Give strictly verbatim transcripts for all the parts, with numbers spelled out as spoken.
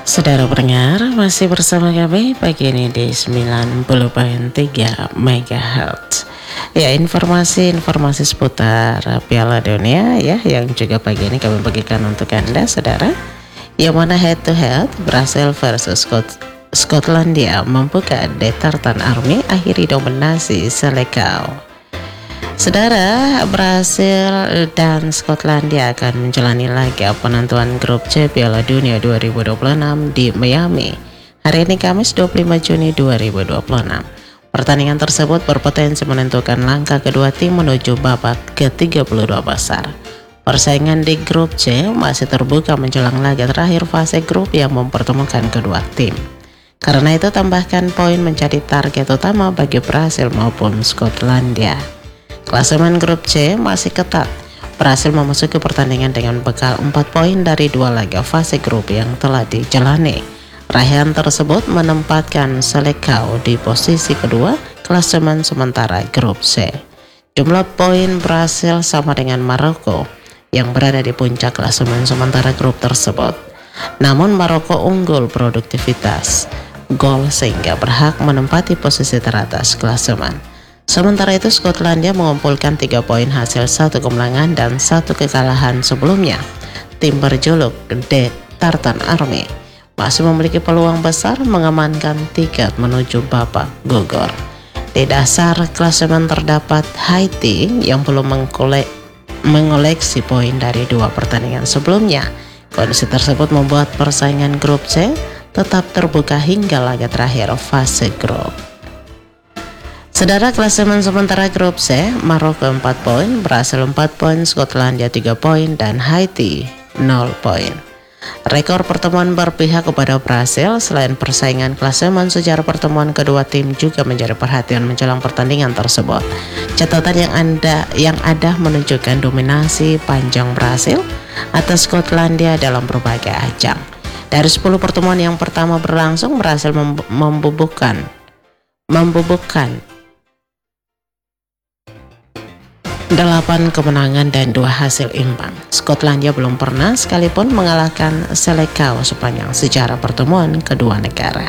Saudara pendengar, masih bersama kami pagi ini di sembilan puluh koma tiga megahertz. Ya, informasi-informasi seputar Piala Dunia ya yang juga pagi ini kami bagikan untuk Anda saudara. Yang mana head to head Brasil versus Scot Skotlandia membuka The Tartan Army akhiri dominasi Selecao. Saudara, Brasil dan Skotlandia akan menjalani laga penentuan grup C Piala Dunia dua ribu dua puluh enam di Miami hari ini Kamis dua puluh lima Juni dua ribu dua puluh enam. Pertandingan tersebut berpotensi menentukan langkah kedua tim menuju babak ke tiga puluh dua besar. Persaingan di grup C masih terbuka menjelang laga terakhir fase grup yang mempertemukan kedua tim. Karena itu tambahkan poin menjadi target utama bagi Brasil maupun Skotlandia. Klasemen grup C masih ketat. Brasil memasuki pertandingan dengan bekal empat poin dari dua laga fase grup yang telah dijalani. Raihan tersebut menempatkan Selecao di posisi kedua klasemen sementara grup C. Jumlah poin Brasil sama dengan Maroko yang berada di puncak klasemen sementara grup tersebut. Namun Maroko unggul produktivitas gol sehingga berhak menempati posisi teratas klasemen. Sementara itu Skotlandia mengumpulkan tiga poin hasil satu kemenangan dan satu kekalahan sebelumnya. Tim berjuluk The Tartan Army masih memiliki peluang besar mengamankan tiket menuju babak gugur. Di dasar klasemen terdapat Haiti yang belum mengkolek, mengoleksi poin dari dua pertandingan sebelumnya. Kondisi tersebut membuat persaingan grup C tetap terbuka hingga laga terakhir fase grup. Saudara, klasemen sementara grup C, Maroko empat poin, Brasil empat poin, Skotlandia tiga poin, dan Haiti nol poin. Rekor pertemuan berpihak kepada Brasil. Selain persaingan klasemen, sejarah pertemuan kedua tim juga menjadi perhatian menjelang pertandingan tersebut. Catatan yang ada, yang ada menunjukkan dominasi panjang Brasil atas Skotlandia dalam berbagai ajang. Dari sepuluh pertemuan yang pertama berlangsung, Brasil membubuhkan membubuhkan delapan kemenangan dan dua hasil imbang. Skotlandia belum pernah sekalipun mengalahkan Selecao sepanjang sejarah pertemuan kedua negara.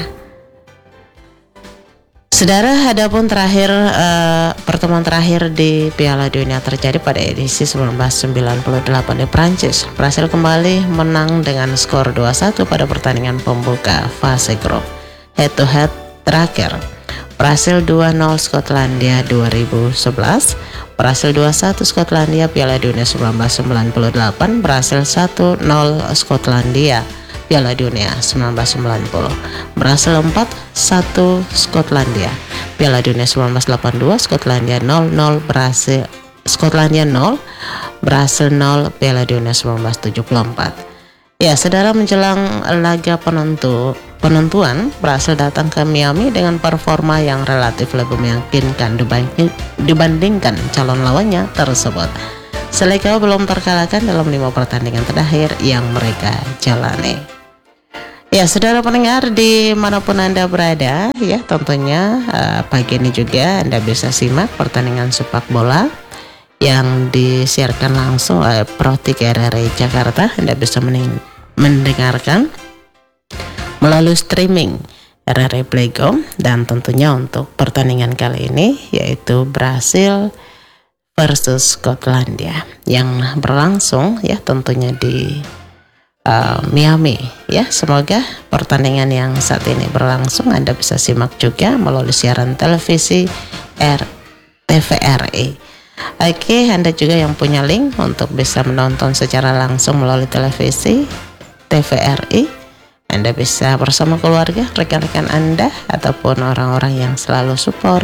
Saudara, adapun terakhir uh, pertemuan terakhir di Piala Dunia terjadi pada edisi seribu sembilan ratus sembilan puluh delapan di Prancis. Brasil kembali menang dengan skor dua satu pada pertandingan pembuka fase grup. Head to head terakhir, Brasil dua nol Skotlandia dua ribu sebelas, Brasil dua satu Skotlandia Piala Dunia seribu sembilan ratus sembilan puluh delapan, Brasil satu nol Skotlandia Piala Dunia seribu sembilan ratus sembilan puluh, Brasil empat satu Skotlandia Piala Dunia seribu sembilan ratus delapan puluh dua, Skotlandia nol nol Brasil Skotlandia nol, Brasil nol Piala Dunia seribu sembilan ratus tujuh puluh empat. Ya, saudara, menjelang laga penentu penentuan, Brasil datang ke Miami dengan performa yang relatif lebih meyakinkan dibanding, dibandingkan calon lawannya tersebut. Selecao belum terkalahkan dalam lima pertandingan terakhir yang mereka jalani. Ya, saudara pendengar dimanapun Anda berada, ya tentunya uh, pagi ini juga Anda bisa simak pertandingan sepak bola yang disiarkan langsung oleh Pro tiga R R I Jakarta. Anda bisa mendengarkan melalui streaming R R I Playgo, dan tentunya untuk pertandingan kali ini yaitu Brasil versus Skotlandia yang berlangsung ya tentunya di uh, Miami ya. Semoga pertandingan yang saat ini berlangsung Anda bisa simak juga melalui siaran televisi R T V R I. Oke, Anda juga yang punya link untuk bisa menonton secara langsung melalui televisi T V R I, Anda bisa bersama keluarga, rekan-rekan Anda, ataupun orang-orang yang selalu support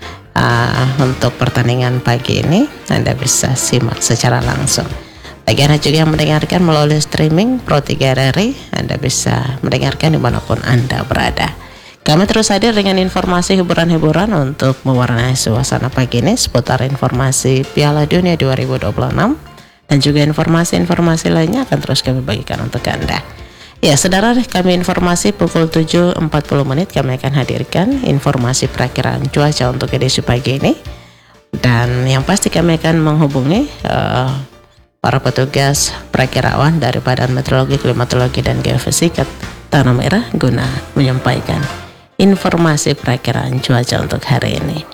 uh, untuk pertandingan pagi ini. Anda bisa simak secara langsung. Bagi Anda juga yang mendengarkan melalui streaming Pro tiga R R I, Anda bisa mendengarkan dimanapun Anda berada. Kami terus hadir dengan informasi hiburan-hiburan untuk mewarnai suasana pagi ini seputar informasi Piala Dunia dua ribu dua puluh enam dan juga informasi-informasi lainnya akan terus kami bagikan untuk Anda. Ya, saudara, kami informasi pukul tujuh empat puluh menit kami akan hadirkan informasi perakiraan cuaca untuk edisi pagi ini. Dan yang pasti kami akan menghubungi uh, para petugas perakiraan dari Badan Meteorologi, Klimatologi, dan Geofisika Tanah Merah guna menyampaikan informasi perakiraan cuaca untuk hari ini.